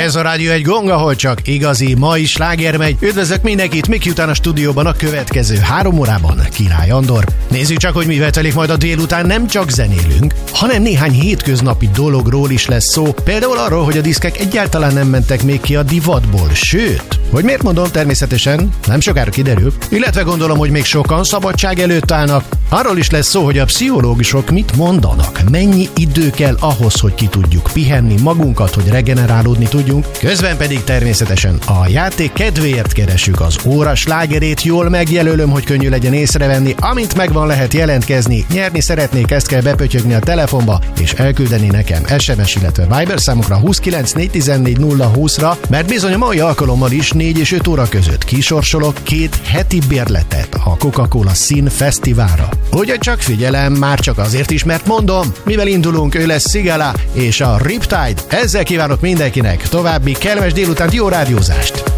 Ez a Rádió egy Gong, ahol csak igazi mai sláger megy. Üdvözlök mindenkit, Miki után a stúdióban a következő 3 órában Király Andor. Nézzük csak, hogy mivel telik majd a délután, nem csak zenélünk, hanem néhány hétköznapi dologról is lesz szó. Például arról, hogy a diszkek egyáltalán nem mentek még ki a divatból, sőt, hogy miért mondom, természetesen nem sokára kiderül, illetve gondolom, hogy még sokan szabadság előtt állnak. Arról is lesz szó, hogy a pszichológusok mit mondanak, mennyi idő kell ahhoz, hogy ki tudjuk pihenni magunkat, hogy regenerálódni tudjunk. Közben pedig természetesen a játék kedvéért keresünk az óra slágerét, jól megjelölöm, hogy könnyű legyen észrevenni, amint megvan, lehet jelentkezni, nyerni szeretnék, ezt kell bepötyögni a telefonba, és elküldeni nekem SMS, illetve Viber számokra 29 414 020-ra, mert bizony a mai alkalommal is 4 és 5 óra között kisorsolok 2 heti bérletet a Coca-Cola Szín Fesztiválra. Úgyhogy csak figyelem, már csak azért is, mert mondom, mivel indulunk, ő lesz Sigala és a Riptide. Ezzel kívánok mindenkinek további kellemes délutánt, jó rádiózást!